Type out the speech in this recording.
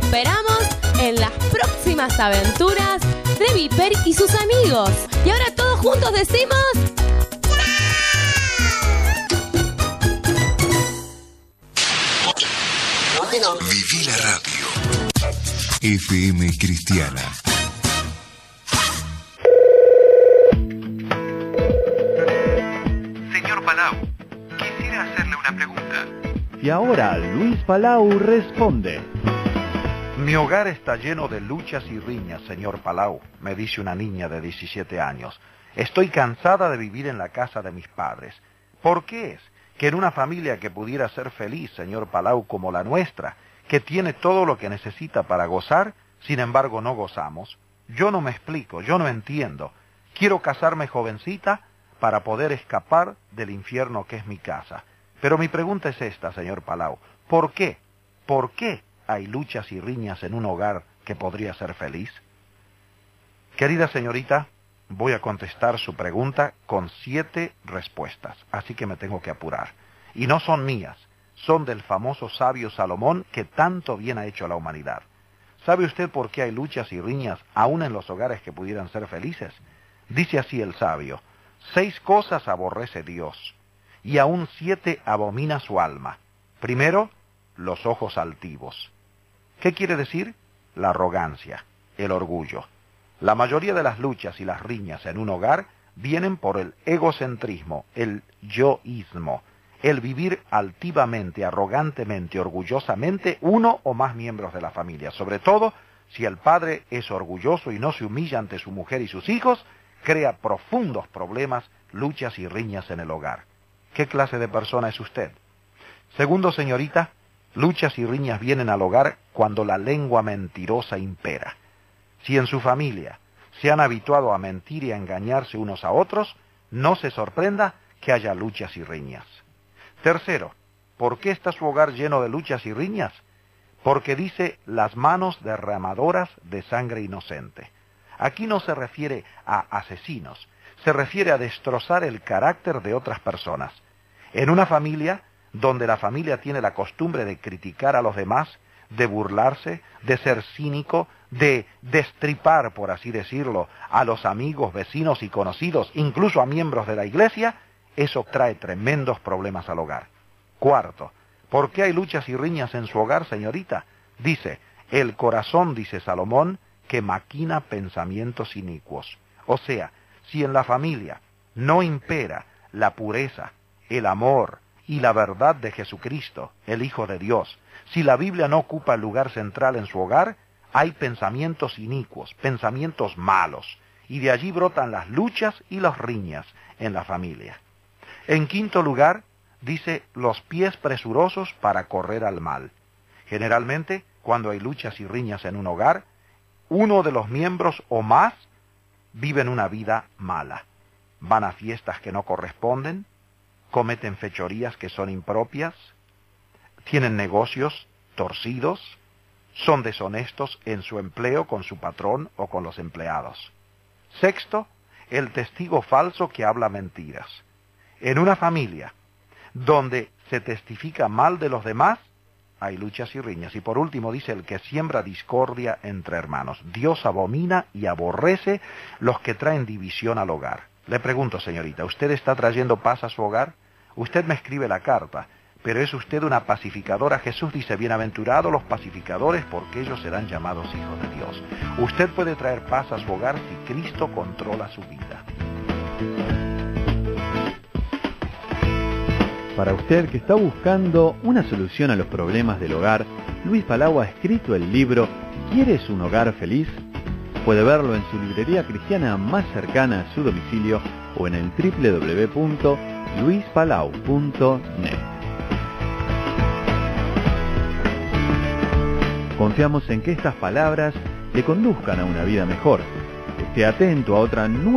esperamos en las próximas aventuras de Viper y sus amigos. Y ahora todos juntos decimos... Viví la radio. FM Cristiana. Señor Palau, quisiera hacerle una pregunta. Y ahora Luis Palau responde. Mi hogar está lleno de luchas y riñas, señor Palau, me dice una niña de 17 años. Estoy cansada de vivir en la casa de mis padres. ¿Por qué es que en una familia que pudiera ser feliz, señor Palau, como la nuestra, que tiene todo lo que necesita para gozar, sin embargo no gozamos? Yo no me explico, yo no entiendo. Quiero casarme jovencita para poder escapar del infierno que es mi casa. Pero mi pregunta es esta, señor Palau. ¿Por qué? ¿Por qué hay luchas y riñas en un hogar que podría ser feliz? Querida señorita, voy a contestar su pregunta con 7 respuestas, así que me tengo que apurar. Y no son mías, son del famoso sabio Salomón, que tanto bien ha hecho a la humanidad. ¿Sabe usted por qué hay luchas y riñas aún en los hogares que pudieran ser felices? Dice así el sabio: 6 cosas aborrece Dios, y aún 7 abomina su alma. Primero, los ojos altivos. ¿Qué quiere decir? La arrogancia, el orgullo. La mayoría de las luchas y las riñas en un hogar vienen por el egocentrismo, el yoísmo, el vivir altivamente, arrogantemente, orgullosamente uno o más miembros de la familia. Sobre todo, si el padre es orgulloso y no se humilla ante su mujer y sus hijos, crea profundos problemas, luchas y riñas en el hogar. ¿Qué clase de persona es usted? Segundo, señorita, luchas y riñas vienen al hogar cuando la lengua mentirosa impera. Si en su familia se han habituado a mentir y a engañarse unos a otros, no se sorprenda que haya luchas y riñas. Tercero, ¿por qué está su hogar lleno de luchas y riñas? Porque dice las manos derramadoras de sangre inocente. Aquí no se refiere a asesinos, se refiere a destrozar el carácter de otras personas. En una familia donde la familia tiene la costumbre de criticar a los demás, de burlarse, de ser cínico, de destripar, por así decirlo, a los amigos, vecinos y conocidos, incluso a miembros de la iglesia, eso trae tremendos problemas al hogar. Cuarto, ¿por qué hay luchas y riñas en su hogar, señorita? Dice, el corazón, dice Salomón, que maquina pensamientos inicuos. O sea, si en la familia no impera la pureza, el amor y la verdad de Jesucristo, el Hijo de Dios, si la Biblia no ocupa el lugar central en su hogar, hay pensamientos inicuos, pensamientos malos, y de allí brotan las luchas y las riñas en la familia. En quinto lugar, dice los pies presurosos para correr al mal. Generalmente, cuando hay luchas y riñas en un hogar, uno de los miembros o más viven una vida mala. Van a fiestas que no corresponden, cometen fechorías que son impropias, tienen negocios torcidos, son deshonestos en su empleo con su patrón o con los empleados. Sexto, el testigo falso que habla mentiras. En una familia donde se testifica mal de los demás, hay luchas y riñas. Y por último dice el que siembra discordia entre hermanos. Dios abomina y aborrece los que traen división al hogar. Le pregunto, señorita, ¿usted está trayendo paz a su hogar? Usted me escribe la carta, pero es usted una pacificadora. Jesús dice, bienaventurados los pacificadores, porque ellos serán llamados hijos de Dios. Usted puede traer paz a su hogar si Cristo controla su vida. Para usted que está buscando una solución a los problemas del hogar, Luis Palau ha escrito el libro ¿Quieres un hogar feliz? Puede verlo en su librería cristiana más cercana a su domicilio o en el www.luispalau.net. Confiamos en que estas palabras le conduzcan a una vida mejor. Esté atento a otra nueva